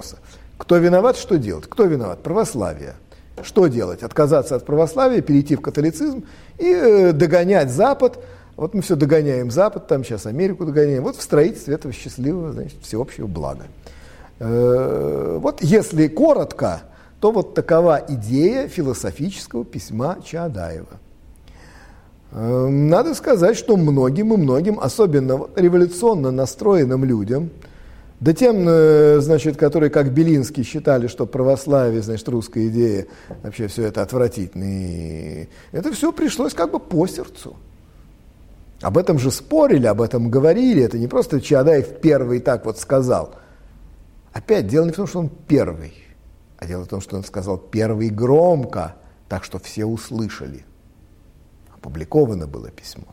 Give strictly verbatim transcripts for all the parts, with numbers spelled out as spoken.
вопроса. Кто виноват, что делать? Кто виноват? Православие. Что делать? Отказаться от православия, перейти в католицизм и э, догонять Запад. Вот мы все догоняем Запад, там сейчас Америку догоняем. Вот в строительстве этого счастливого, значит, всеобщего блага. Э, вот если коротко, то вот такова идея философического письма Чаадаева. Э, надо сказать, что многим и многим, особенно революционно настроенным людям, да тем, значит, которые, как Белинский, считали, что православие, значит, русская идея, вообще все это отвратительно, и это все пришлось как бы по сердцу. Об этом же спорили, об этом говорили, это не просто Чаадаев первый так вот сказал. Опять, дело не в том, что он первый, а дело в том, что он сказал первый громко, так что все услышали. Опубликовано было письмо.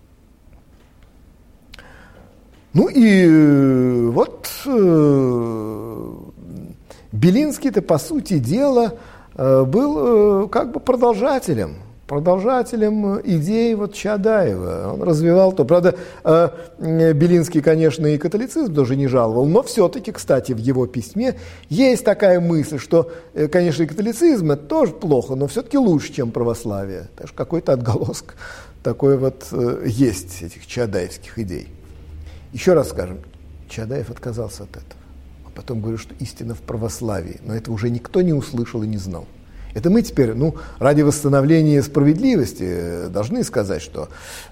Ну и вот э, Белинский-то, по сути дела, э, был э, как бы продолжателем, продолжателем идей вот Чаадаева. Он развивал то. Правда, э, Белинский, конечно, и католицизм тоже не жаловал, но все-таки, кстати, в его письме есть такая мысль, что, э, конечно, и католицизм это тоже плохо, но все-таки лучше, чем православие. Так что какой-то отголоск такой вот э, есть этих чаадаевских идей. Еще раз скажем, Чаадаев отказался от этого. А потом говорю, что истина в православии. Но это уже никто не услышал и не знал. Это мы теперь, ну, ради восстановления справедливости должны сказать, что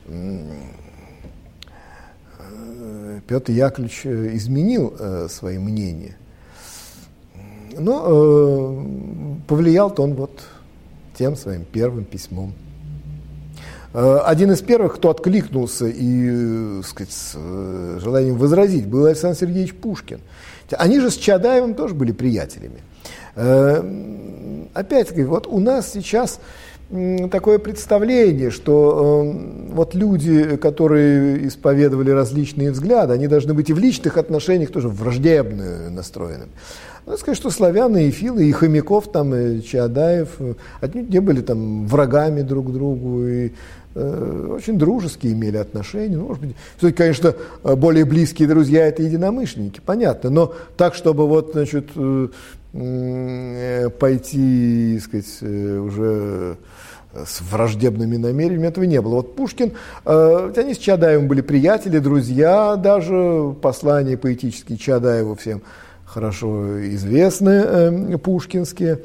Петр Яковлевич изменил э, свои мнения. Но э, повлиял-то он вот тем своим первым письмом. Один из первых, кто откликнулся и, так сказать, с желанием возразить, был Александр Сергеевич Пушкин. Они же с Чаадаевым тоже были приятелями. Опять-таки, вот у нас сейчас такое представление, что вот люди, которые исповедовали различные взгляды, они должны быть и в личных отношениях тоже враждебно настроенными. Надо сказать, что славяне и филы, и Хомяков, там, и Чаадаев отнюдь не были там врагами друг другу, и э, очень дружеские имели отношения. Ну, может быть, все-таки, конечно, более близкие друзья – это единомышленники, понятно, но так, чтобы вот, значит, э, э, пойти, так сказать, э, уже с враждебными намерениями, этого не было. Вот Пушкин, э, они с Чаадаевым были приятели, друзья, даже послания поэтические Чаадаеву всем хорошо известны, э, пушкинские.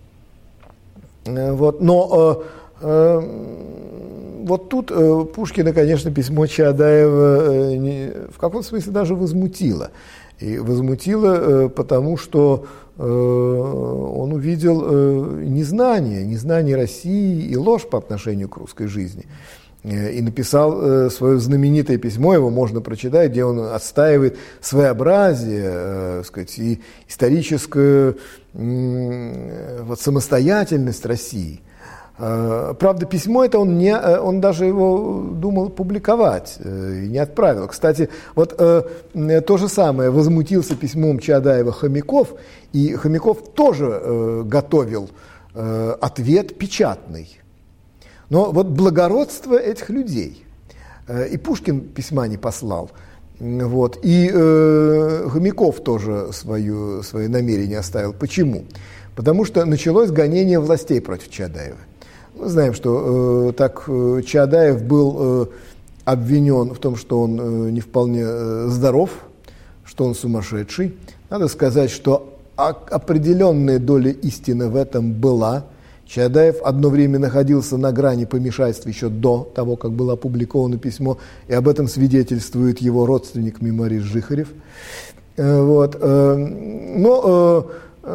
Э, вот. Но э, э, вот тут э, Пушкина, конечно, письмо Чаадаева э, не, в каком смысле даже возмутило. И возмутило, э, потому что э, он увидел э, незнание, незнание России и ложь по отношению к русской жизни. И написал э, свое знаменитое письмо, его можно прочитать, где он отстаивает своеобразие, э, сказать, и историческую э, вот, самостоятельность России. Э, правда, письмо это он, не, он даже его думал публиковать э, и не отправил. Кстати, вот э, то же самое возмутился письмом Чаадаева Хомяков, и Хомяков тоже э, готовил э, ответ печатный. Но вот благородство этих людей, э, и Пушкин письма не послал, вот, и э, Хомяков тоже свою, свои намерения оставил. Почему? Потому что началось гонение властей против Чаадаева. Мы знаем, что э, так э, Чаадаев был э, обвинен в том, что он э, не вполне э, здоров, что он сумасшедший. Надо сказать, что определенная доля истины в этом была. Чаадаев одно время находился на грани помешательства еще до того, как было опубликовано письмо, и об этом свидетельствует его родственник Меморис Жихарев. Вот. Но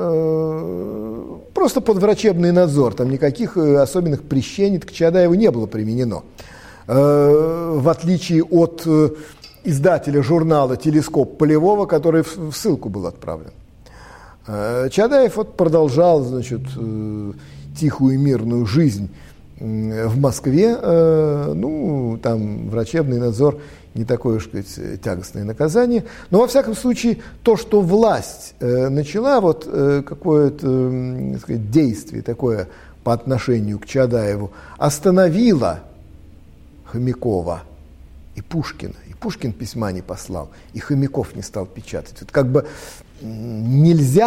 просто под врачебный надзор, там никаких особенных прещений к Чаадаеву не было применено. В отличие от издателя журнала «Телескоп» Полевого, который в ссылку был отправлен. Чаадаев вот продолжал, значит, тихую и мирную жизнь в Москве, ну, там врачебный надзор не такое уж, сказать, тягостное наказание, но, во всяком случае, то, что власть начала вот какое-то, так сказать, действие такое по отношению к Чаадаеву, остановило Хомякова и Пушкина. И Пушкин письма не послал, и Хомяков не стал печатать. Вот как бы нельзя